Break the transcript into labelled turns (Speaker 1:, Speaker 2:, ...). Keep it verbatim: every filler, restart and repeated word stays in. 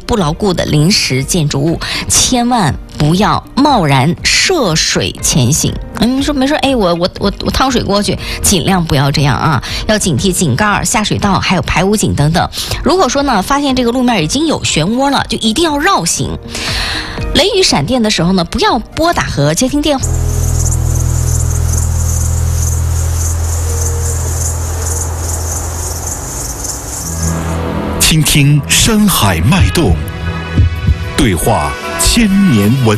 Speaker 1: 不牢固的临时建筑物，千万不要贸然涉水前行。嗯，你说没说？哎，我我我我趟水过去，尽量不要这样啊，要警惕井盖、下水道还有排污井等等。如果说呢，发现这个路面已经有漩涡了，就一定要绕行。雷雨闪电的时候呢，不要拨打和接听电话。
Speaker 2: 倾听山海脉动，对话千年文